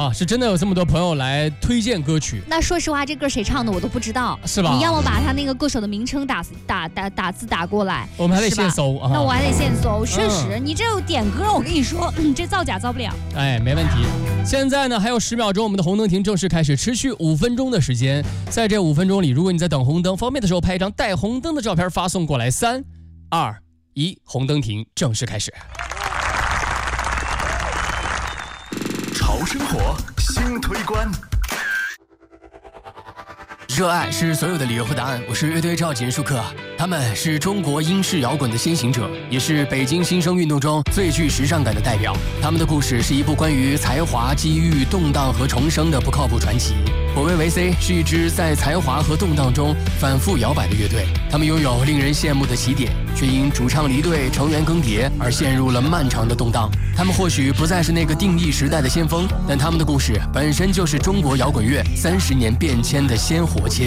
啊，是真的有这么多朋友来推荐歌曲。 那说实话，这歌谁唱的我都不知道， 是吧？ 你要么把他那个歌手的名称打字打过来， 我们还得现搜啊。 那我还得现搜，确实，你这点歌，我跟你说，这造假造不了。 哎，没问题。现在呢还有10秒钟，我们的红灯停正式开始，持续5分钟的时间。在这5分钟里，如果你在等红灯，方便的时候拍一张带红灯的照片发送过来。3、2、1，红灯停正式开始。 潮生活新推关。 热爱是所有的理由和答案。我是乐队赵简舒克，他们是中国英式摇滚的先行者，也是北京新生运动中最具时尚感的代表。他们的故事是一部关于才华、机遇、动荡和重生的不靠谱传奇。火威维 C 是一支在才华和动荡中反复摇摆的乐队，他们拥有令人羡慕的起点，却因主唱离队、成员更迭而陷入了漫长的动荡。他们或许不再是那个定义时代的先锋，但他们的故事本身就是中国摇滚乐30年变迁的鲜活切